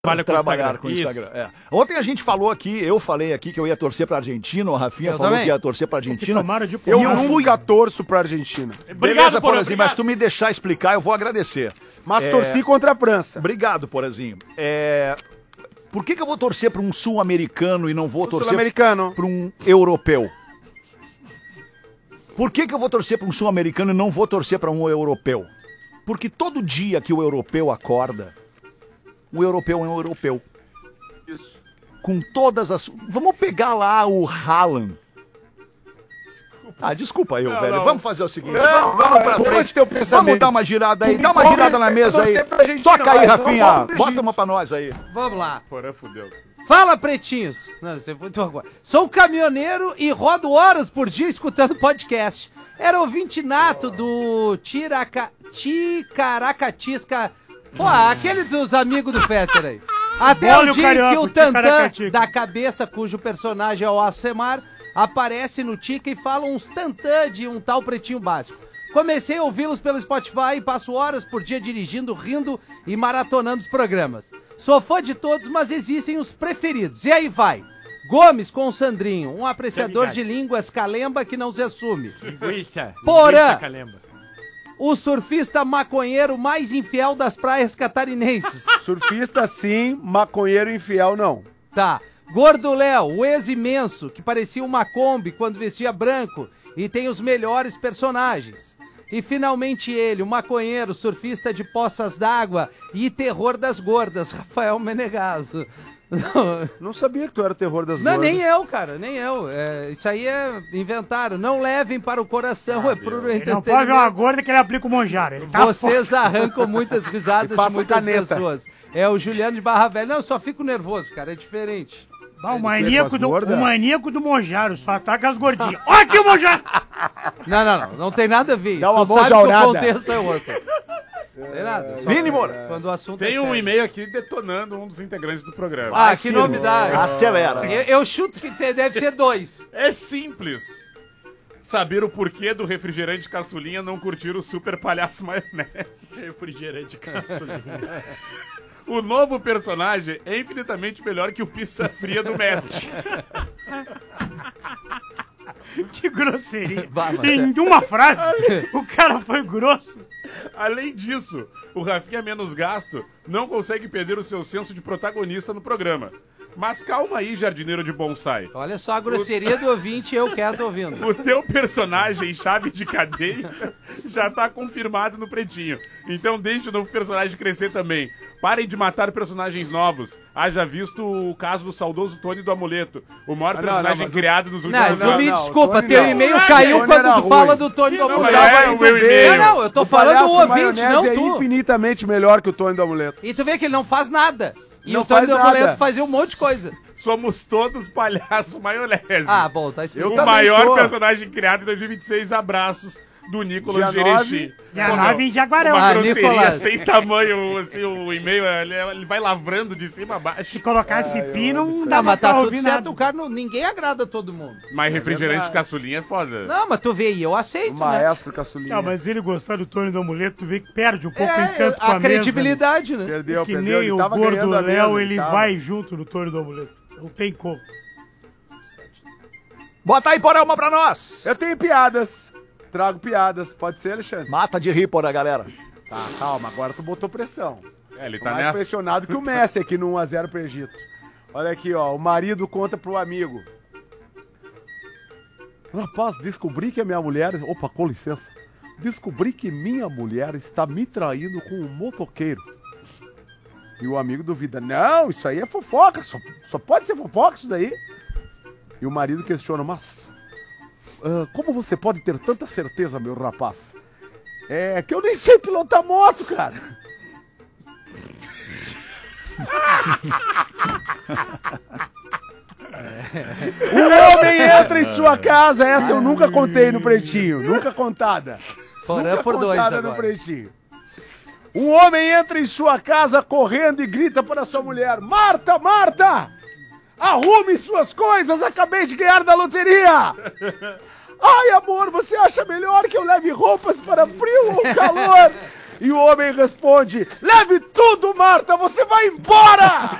trabalhar com o Instagram. Ontem a gente falou aqui, eu falei aqui que eu ia torcer pra Argentina, o Rafinha falou que ia torcer pra Argentina. Eu nunca torço pra Argentina. Beleza, Porazinho, mas tu me deixar explicar, eu vou agradecer. Mas torci contra a França. Obrigado, Porazinho. Por que eu vou torcer pra um sul-americano e não vou torcer pra um europeu? Por que eu vou torcer pra um sul-americano e não vou torcer pra um europeu? Porque todo dia que o europeu acorda, o europeu é um europeu. Isso. Com todas as... Vamos pegar lá o Haaland. Desculpa eu, velho. Não. Vamos fazer o seguinte. Vamos pra frente. Vamos dar uma girada aí. Dá uma girada na mesa aí. Toca aí, Rafinha. Bota uma pra nós aí. Vamos lá. Porra, fudeu. Fala, pretinhos. Não, você foi tu agora. Sou caminhoneiro e rodo horas por dia escutando podcast. Era ouvinte nato do Ticaracatisca. Pô, aquele dos amigos do Fetter aí. Até o dia que o Tantã da cabeça, cujo personagem é o Alcemar, aparece no Tica e fala uns tantã de um tal pretinho básico. Comecei a ouvi-los pelo Spotify e passo horas por dia dirigindo, rindo e maratonando os programas. Sou fã de todos, mas existem os preferidos. E aí vai. Gomes com o Sandrinho, um apreciador de línguas calemba que não se assume. Porã, o surfista maconheiro mais infiel das praias catarinenses. Surfista sim, maconheiro infiel não. Tá. Gordo Léo, o ex-imenso, que parecia uma Kombi quando vestia branco e tem os melhores personagens. E finalmente ele, o maconheiro, surfista de poças d'água e terror das gordas, Rafael Menegaso. Não sabia que tu era terror das gordas. Não, nem eu, cara, nem eu. Isso aí é inventaram. Não levem para o coração, é puro entretenimento. Não pode ver uma gorda que ele aplica o Monjaro. Vocês arrancam muitas risadas de muitas pessoas. É o Juliano de Barra Velha. Não, eu só fico nervoso, cara, é diferente. O maníaco do Monjaro só ataca as gordinhas. Olha aqui o Monjaro! Não tem nada a ver. Dá uma tu sabe que monjaurada. O contexto é outro. Tem nada. Vini Moura. Quando o assunto Tem é um sério. E-mail aqui detonando um dos integrantes do programa. Que novidade. Acelera. Eu chuto que deve ser 2. É simples. Saber o porquê do refrigerante caçulinha não curtir o super palhaço maionese. Refrigerante caçulinha. O novo personagem é infinitamente melhor que o pizza fria do Messi. Que grosseria. Em uma frase, o cara foi grosso. Além disso, o Rafinha Menos Gasto não consegue perder o seu senso de protagonista no programa. Mas calma aí, jardineiro de bonsai. Olha só a grosseria do ouvinte, eu quero ouvindo. O teu personagem chave de cadeia já tá confirmado no Pretinho. Então deixe o novo personagem crescer também. Parem de matar personagens novos. Haja visto o caso do saudoso Tony do Amuleto, o maior personagem criado nos últimos anos. Não, me desculpa, teu e-mail caiu quando tu fala do Tony do Amuleto. Não, o meu e-mail. Não, eu tô falando do ouvinte, não é tu. Infinitamente melhor que o Tony do Amuleto. E tu vê que ele não faz nada. E Não o Tony faz do Amuleto nada. fazia um monte de coisa. Somos todos palhaço maionese. Bom, tá explicado. O maior personagem criado em 2026, abraços do Nicolas Gerechim. Dia 9 em Jaguarão. Uma grosseria Nicolas. sem tamanho, assim, o e-mail, ele vai lavrando de cima a baixo. Se colocasse pi, não dá Mas pra tá tudo ouvir certo, nada. o cara ninguém agrada todo mundo. Mas refrigerante caçulinha é foda. Não, mas tu vê aí, eu aceito, O né? maestro caçulinha. Não, mas ele gostar do Tony do Amuleto, tu vê que perde um pouco o encanto com a a credibilidade, né? Perdeu, Que perdeu. nem Ele o tava gordo ganhando a Léo, mesa, ele tava. vai junto no Tony do Amuleto. Não tem como. Bota aí, Porã, uma pra nós. Eu tenho piadas. Trago piadas. Pode ser, Alexandre? Mata de rir, Porã, galera. Tá, calma. Agora tu botou pressão. Ele Tô tá mais nessa. pressionado que o Messi aqui no 1-0 pro Egito. Olha aqui, ó. O marido conta pro amigo. Rapaz, descobri que a minha mulher... Opa, com licença. Descobri que minha mulher está me traindo com um motoqueiro. E o amigo duvida. Não, isso aí é fofoca. Só pode ser fofoca isso daí. E o marido questiona, mas... como você pode ter tanta certeza, meu rapaz? É que eu nem sei pilotar moto, cara. Um homem entra em sua casa, essa eu nunca contei no Pretinho, nunca contada. Porã Nunca por 2 contada no agora. Pretinho. Um homem entra em sua casa correndo e grita para sua mulher: Marta, Marta! Arrume suas coisas, acabei de ganhar da loteria! Ai, amor, você acha melhor que eu leve roupas para frio ou calor? E o homem responde: leve tudo, Marta, você vai embora!